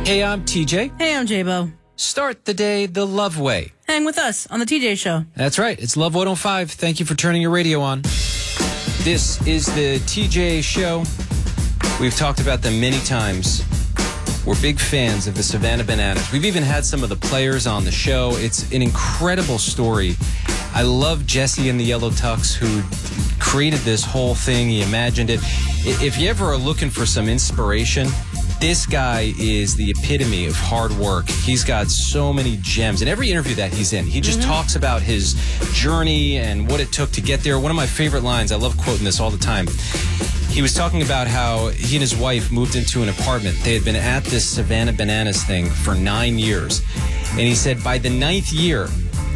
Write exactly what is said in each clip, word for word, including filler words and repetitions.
Hey, I'm T J. Hey, I'm J-Bo. Start the day the love way. Hang with us on the T J Show. That's right. It's Love one oh five. Thank you for turning your radio on. This is the T J Show. We've talked about them many times. We're big fans of the Savannah Bananas. We've even had some of the players on the show. It's an incredible story. I love Jesse and the Yellow Tux, who created this whole thing. He imagined it. If you ever are looking for some inspiration, this guy is the epitome of hard work. He's got so many gems. In every interview that he's in, he just mm-hmm. talks about his journey and what it took to get there. One of my favorite lines, I love quoting this all the time. He was talking about how he and his wife moved into an apartment. They had been at this Savannah Bananas thing for nine years. And he said by the ninth year,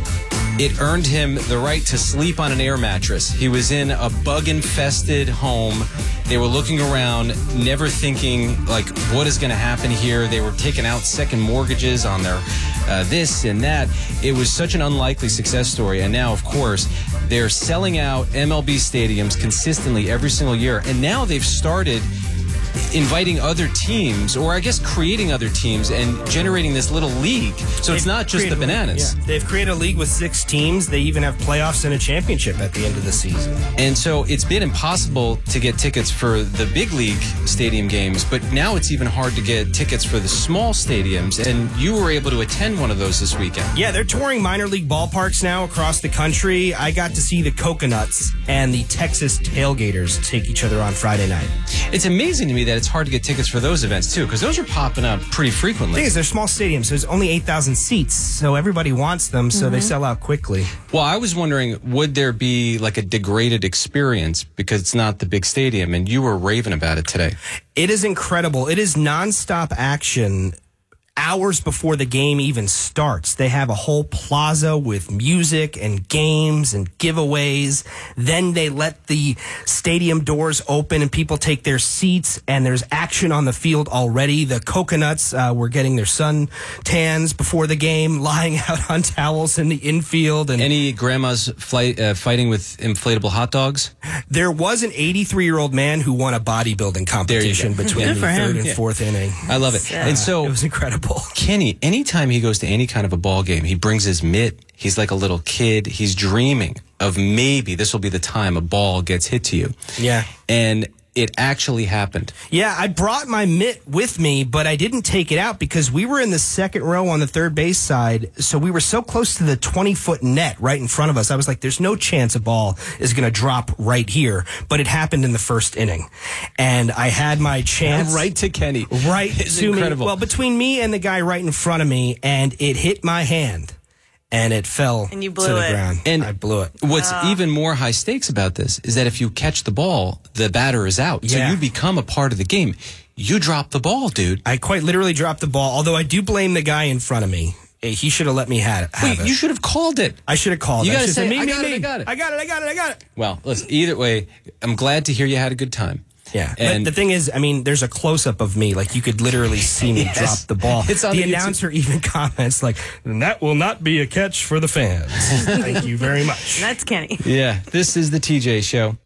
it earned him the right to sleep on an air mattress. He was in a bug-infested home. They were looking around, never thinking, like, what is going to happen here? They were taking out second mortgages on their uh, this and that. It was such an unlikely success story. And now, of course, they're selling out M L B stadiums consistently every single year. And now they've started inviting other teams, or I guess creating other teams and generating this little league. So They've it's not just the Bananas. Yeah. They've created a league with six teams. They even have playoffs and a championship at the end of the season. And so it's been impossible to get tickets for the big league stadium games, but now it's even hard to get tickets for the small stadiums. And you were able to attend one of those this weekend. Yeah, they're touring minor league ballparks now across the country. I got to see the Coconuts and the Texas Tailgaters take each other on Friday night. It's amazing to me that it's hard to get tickets for those events, too, because those are popping up pretty frequently. The thing is, they're small stadiums. There's only eight thousand seats, so everybody wants them, so mm-hmm. they sell out quickly. Well, I was wondering, would there be like a degraded experience because it's not the big stadium, and you were raving about it today. It is incredible. It is nonstop action. Hours before the game even starts, they have a whole plaza with music and games and giveaways. Then they let the stadium doors open and people take their seats, and there's action on the field already. The Coconuts uh, were getting their sun tans before the game, lying out on towels in the infield. And any grandmas flight, uh, fighting with inflatable hot dogs? There was an eighty-three-year-old man who won a bodybuilding competition between Good the for third him. and Yeah. fourth inning. I love it. Yeah. And so it was incredible. Kenny, anytime he goes to any kind of a ball game, he brings his mitt. He's like a little kid. He's dreaming of maybe this will be the time a ball gets hit to you. Yeah. And it actually happened. Yeah, I brought my mitt with me, but I didn't take it out because we were in the second row on the third base side, so we were so close to the twenty-foot net right in front of us. I was like, there's no chance a ball is going to drop right here, but it happened in the first inning. And I had my chance. Right to Kenny. Right It's to incredible. me. Well, between me and the guy right in front of me, and it hit my hand. And it fell And you blew to the it. ground. And I blew it. What's Uh. even more high stakes about this is that if you catch the ball, the batter is out. Yeah. So you become a part of the game. You drop the ball, dude. I quite literally dropped the ball, although I do blame the guy in front of me. He should have let me have, have Wait, it. you should have called it. I should have called You it. gotta I say, me, I me, got it, me. I got it. I got it, I got it, I got it. Well, listen, either way, I'm glad to hear you had a good time. Yeah, And but the thing is, I mean, there's a close-up of me. Like, you could literally see me Yes. drop the ball. It's on the the YouTube. announcer even comments, like, and that will not be a catch for the fans. Thank you very much. That's Kenny. Yeah, this is the T J Show.